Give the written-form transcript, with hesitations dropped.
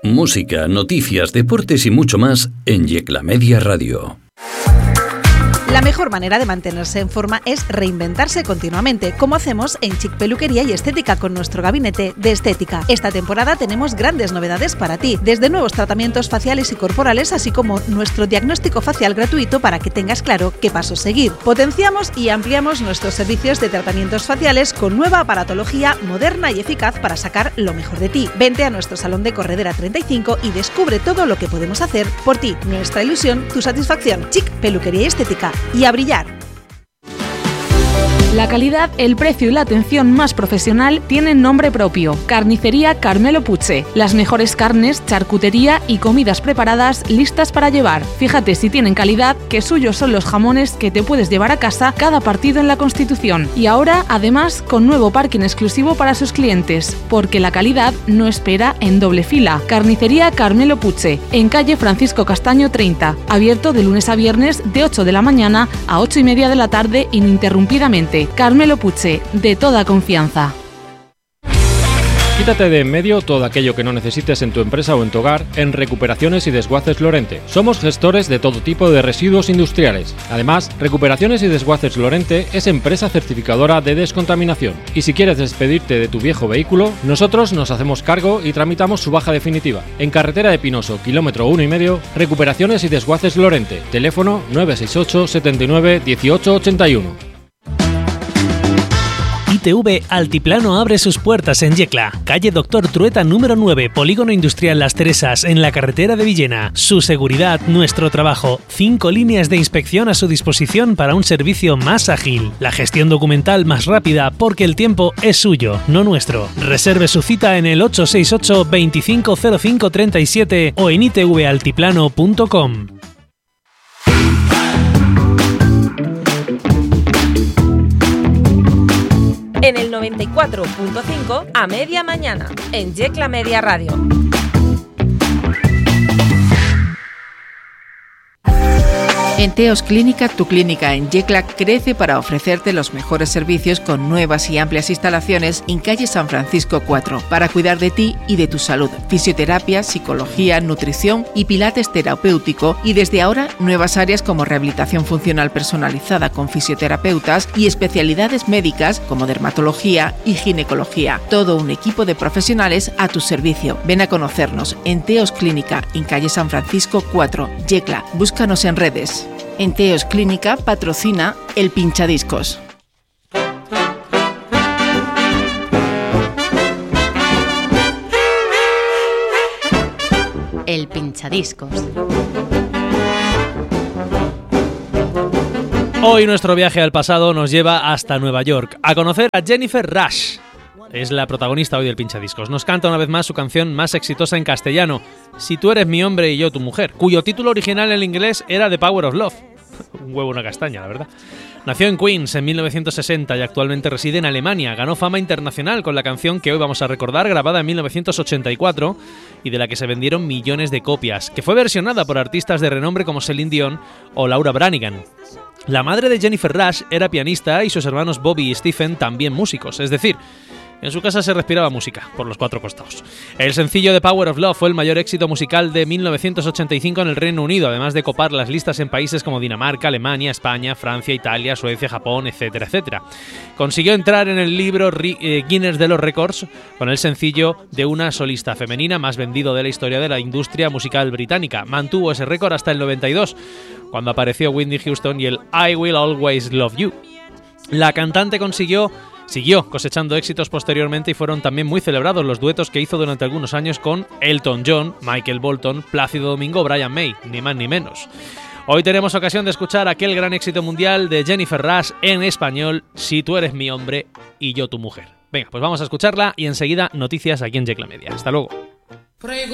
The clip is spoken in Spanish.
Música, noticias, deportes y mucho más en Yecla Media Radio. La mejor manera de mantenerse en forma es reinventarse continuamente, como hacemos en Chic Peluquería y Estética con nuestro gabinete de estética. Esta temporada tenemos grandes novedades para ti, desde nuevos tratamientos faciales y corporales, así como nuestro diagnóstico facial gratuito para que tengas claro qué pasos seguir. Potenciamos y ampliamos nuestros servicios de tratamientos faciales con nueva aparatología moderna y eficaz para sacar lo mejor de ti. Vente a nuestro salón de Corredera 35 y descubre todo lo que podemos hacer por ti. Nuestra ilusión, tu satisfacción. Chic Peluquería y Estética. Y a brillar. La calidad, el precio y la atención más profesional tienen nombre propio. Carnicería Carmelo Puche. Las mejores carnes, charcutería y comidas preparadas listas para llevar. Fíjate si tienen calidad, que suyos son los jamones que te puedes llevar a casa cada partido en la Constitución. Y ahora, además, con nuevo parking exclusivo para sus clientes. Porque la calidad no espera en doble fila. Carnicería Carmelo Puche. En calle Francisco Castaño 30. Abierto de lunes a viernes de 8 de la mañana a 8:30 de la tarde ininterrumpidamente. Carmelo Puche, de toda confianza. Quítate de en medio todo aquello que no necesites en tu empresa o en tu hogar en Recuperaciones y Desguaces Lorente. Somos gestores de todo tipo de residuos industriales. Además, Recuperaciones y Desguaces Lorente es empresa certificadora de descontaminación. Y si quieres despedirte de tu viejo vehículo, nosotros nos hacemos cargo y tramitamos su baja definitiva. En carretera de Pinoso, kilómetro 1,5, Recuperaciones y Desguaces Lorente. Teléfono 968 79 18 81. ITV Altiplano abre sus puertas en Yecla, calle Doctor Trueta número 9, Polígono Industrial Las Teresas, en la carretera de Villena. Su seguridad, nuestro trabajo. 5 líneas de inspección a su disposición para un servicio más ágil. La gestión documental más rápida, porque el tiempo es suyo, no nuestro. Reserve su cita en el 868 2505 37 o en itvaltiplano.com. En el 94.5 a media mañana, en Yecla Media Radio. En Teos Clínica, tu clínica en Yecla crece para ofrecerte los mejores servicios con nuevas y amplias instalaciones en calle San Francisco 4 para cuidar de ti y de tu salud. Fisioterapia, psicología, nutrición y pilates terapéutico, y desde ahora nuevas áreas como rehabilitación funcional personalizada con fisioterapeutas y especialidades médicas como dermatología y ginecología. Todo un equipo de profesionales a tu servicio. Ven a conocernos en Teos Clínica en calle San Francisco 4, Yecla. Búscanos en redes. En Teos Clínica patrocina el Pinchadiscos. El Pinchadiscos. Hoy nuestro viaje al pasado nos lleva hasta Nueva York a conocer a Jennifer Rush. Es la protagonista hoy del Pinchadiscos. Nos canta una vez más su canción más exitosa en castellano, Si tú eres mi hombre y yo tu mujer, cuyo título original en inglés era The Power of Love. Un huevo, una castaña, la verdad. Nació en Queens en 1960 y actualmente reside en Alemania. Ganó fama internacional con la canción que hoy vamos a recordar, grabada en 1984 y de la que se vendieron millones de copias, que fue versionada por artistas de renombre como Celine Dion o Laura Branigan. La madre de Jennifer Rush era pianista y sus hermanos Bobby y Stephen también músicos, es decir, en su casa se respiraba música por los 4 costados. El sencillo The Power of Love fue el mayor éxito musical de 1985 en el Reino Unido, además de copar las listas en países como Dinamarca, Alemania, España, Francia, Italia, Suecia, Japón, etcétera, etcétera. Consiguió entrar en el libro Guinness de los Récords con el sencillo de una solista femenina más vendido de la historia de la industria musical británica. Mantuvo ese récord hasta el 92, cuando apareció Whitney Houston y el I Will Always Love You. La cantante siguió cosechando éxitos posteriormente y fueron también muy celebrados los duetos que hizo durante algunos años con Elton John, Michael Bolton, Plácido Domingo o Brian May, ni más ni menos. Hoy tenemos ocasión de escuchar aquel gran éxito mundial de Jennifer Rush en español, Si tú eres mi hombre y yo tu mujer. Venga, pues vamos a escucharla y enseguida noticias aquí en Yecla Media. Hasta luego.